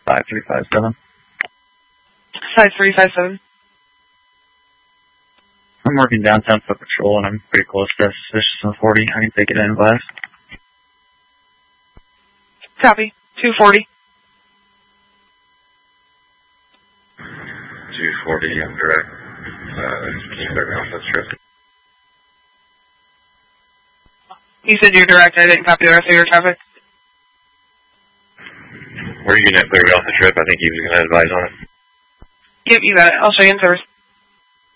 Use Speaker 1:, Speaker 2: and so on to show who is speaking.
Speaker 1: 5357.
Speaker 2: 5357.
Speaker 1: I'm working downtown foot patrol and I'm pretty close to suspicious on 40. I can take it in class.
Speaker 2: Copy. 240.
Speaker 3: 240, I'm direct. Kingsbury office trip.
Speaker 2: You said you're direct. I didn't copy the rest of your traffic.
Speaker 3: Where are you going to clear me off the trip? I think he was going to advise on it.
Speaker 2: Yep, you got it. I'll show you in service.